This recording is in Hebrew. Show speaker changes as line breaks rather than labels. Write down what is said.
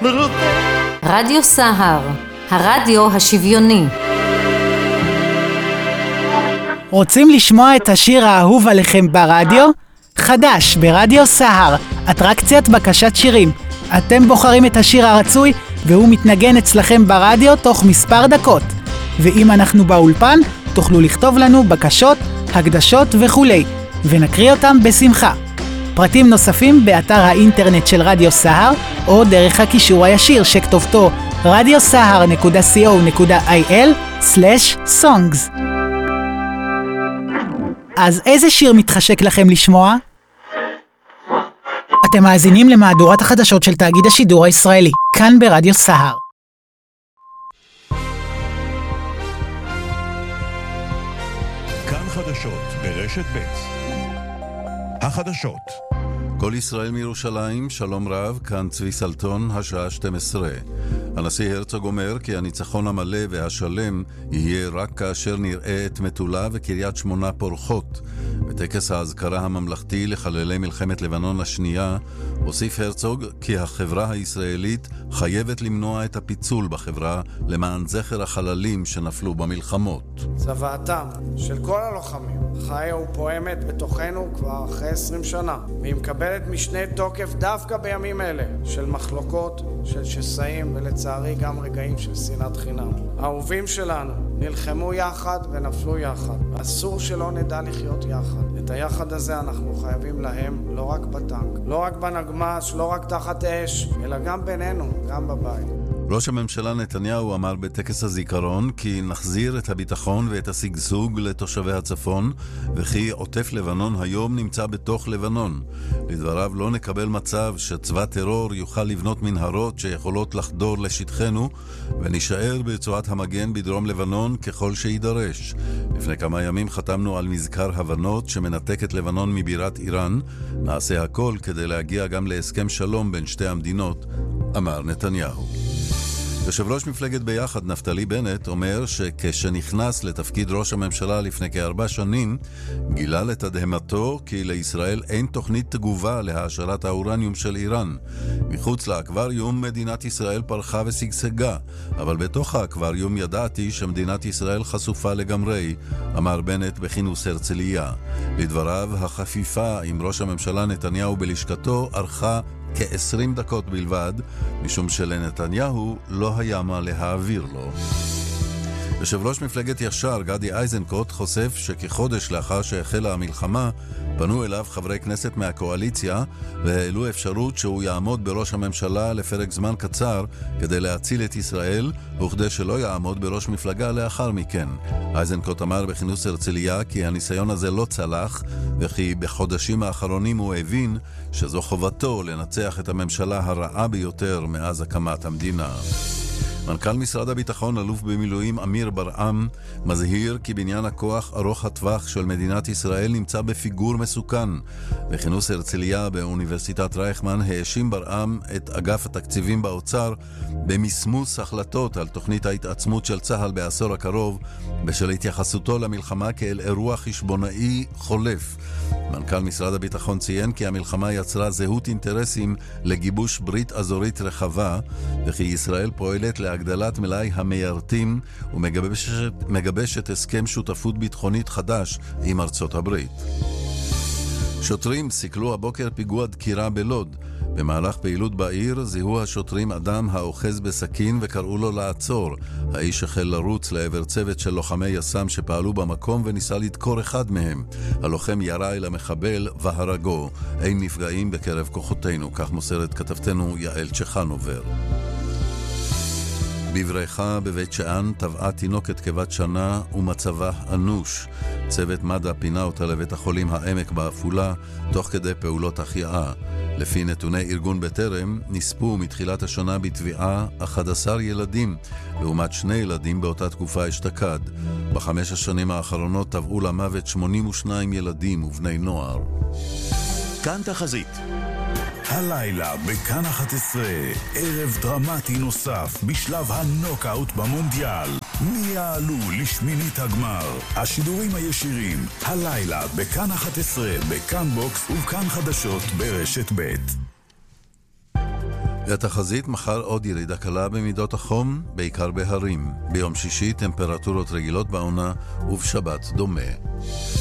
רדיו סהר, הרדיו השוויוני.
רוצים לשמוע את השיר האהוב עליכם ברדיו? חדש ברדיו סהר, אטרקציית בקשת שירים. אתם בוחרים את השיר הרצוי והוא מתנגן אצלכם ברדיו תוך מספר דקות. ואם אנחנו באולפן, תוכלו לכתוב לנו בקשות, הקדשות וכולי, ונקריא אותם בשמחה. פרטים נוספים באתר האינטרנט של רדיו סהר, או דרך הקישור הישיר שכתובתו radiosahar.co.il/songs. אז איזה שיר מתחשק לכם לשמוע? אתם מאזינים למהדורת החדשות של תאגיד השידור הישראלי, כאן ברדיו סהר.
כאן חדשות ברשת ב'. החדשות. כל ישראל מירושלים, שלום רב, כאן צבי סלטון, השעה 12. הנשיא הרצוג אומר כי הניצחון המלא והשלם יהיה רק כאשר נראה את מטולה וקריית שמונה פורחות. בטקס ההזכרה הממלכתי לחללי מלחמת לבנון השנייה, הוסיף הרצוג כי החברה הישראלית חייבת למנוע את הפיצול בחברה למען זכר החללים שנפלו במלחמות.
צוואתם של כל הלוחמים חיה ופועמת בתוכנו כבר אחרי 20 שנה, והיא מקבלת משנה תוקף דווקא בימים אלה של מחלוקות, של שסעים ולצערי גם רגעים של שנאת חינם. האהובים שלנו נלחמו יחד ונפלו יחד, אסור שלא נדע לחיות יחד. את היחד הזה אנחנו חייבים להם, לא רק בטנק, לא רק בנגמ"ש, לא רק תחת אש, אלא גם בינינו, גם בבית.
ראש הממשלה נתניהו אמר בטקס הזיכרון כי נחזיר את הביטחון ואת השגשוג לתושבי הצפון, וכי עוטף לבנון היום נמצא בתוך לבנון. לדבריו לא נקבל מצב שצבא טרור יוכל לבנות מנהרות שיכולות לחדור לשטחנו, ונשאר ברצועת המגן בדרום לבנון ככל שידרש. לפני כמה ימים חתמנו על מזכר הבנות שמנתק את לבנון מבירת איראן. נעשה הכל כדי להגיע גם להסכם שלום בין שתי המדינות, אמר נתניהו. יושב ראש מפלגת ביחד נפתלי בנט אומר שכשנכנס לתפקיד ראש הממשלה לפני כ4 שנים, גילה לתדהמתו כי לישראל אין תוכנית תגובה להעשרת האורניום של איראן. מחוץ לאקווריום מדינת ישראל פרחה ושגשגה, אבל בתוך האקווריום ידעתי שמדינת ישראל חשופה לגמרי, אמר בנט בכינוס הרצליה. לדבריו, החפיפה עם ראש הממשלה נתניהו בלשכתו ארכה כ20 דקות בלבד, משום שלנתניהו לא היה מה להעביר לו. יושב ראש מפלגת ישר גדי איזנקוט חושף שכחודש לאחר שהחלה המלחמה פנו אליו חברי כנסת מהקואליציה והעלו אפשרות שהוא יעמוד בראש הממשלה לפרק זמן קצר כדי להציל את ישראל, וכדי שלא יעמוד בראש מפלגה לאחר מכן. איזנקוט אמר בכינוס הרצליה כי הניסיון הזה לא צלח, וכי בחודשים האחרונים הוא הבין שזו חובתו לנצח את הממשלה הרעה ביותר מאז הקמת המדינה. מנכ"ל משרד הביטחון, אלוף במילואים אמיר ברעם, מזהיר כי בניין הכוח ארוך הטווח של מדינת ישראל נמצא בפיגור מסוכן. בכינוס הרצליה באוניברסיטת רייכמן האשים ברעם את אגף התקציבים באוצר במסמוס החלטות על תוכנית ההתעצמות של צה"ל בעשור הקרוב, בשל התייחסותו למלחמה כאל אירוע חשבונאי חולף. מנכ"ל משרד הביטחון ציין כי המלחמה יצרה זהות אינטרסים לגיבוש ברית אזורית רחבה, וכי ישראל פועלת להגדלת מלאי המיירטים ומגבשת הסכם שותפות ביטחונית חדש עם ארצות הברית. שוטרים סיכלו הבוקר פיגוע דקירה בלוד. במהלך פעילות בעיר זיהו השוטרים אדם האוחז בסכין וקראו לו לעצור. האיש החל לרוץ לעבר צוות של לוחמי יס"מ שפעלו במקום וניסה לדקור אחד מהם. הלוחם ירה אל המחבל והרגו. אין נפגעים בקרב כוחותינו, כך מוסרת כתבתנו יעל צ'חנובר. בברכה בבית שאן טבעה תינוקת כבת שנה ומצבה אנוש. צוות מד"א פינה אותה לבית החולים העמק בעפולה תוך כדי פעולות החייאה. לפי נתוני ארגון בטרם, נספו מתחילת השנה בתביעה 11 ילדים, לעומת 2 ילדים באותה תקופה אשתקד. ב5 השנים האחרונות טבעו למוות 82 ילדים ובני נוער.
כאן תחזית. הלילה בכאן 11, ערב דרמטי נוסף בשלב הנוקאוט במונדיאל. מי יעלו לשמינית הגמר? השידורים הישירים, הלילה בכאן 11, בכאן בוקס ובכאן חדשות ברשת ב'.
והתחזית מחר עוד ירידה קלה במידות החום, בעיקר בהרים. ביום שישי טמפרטורות רגילות בעונה ובשבת דומה.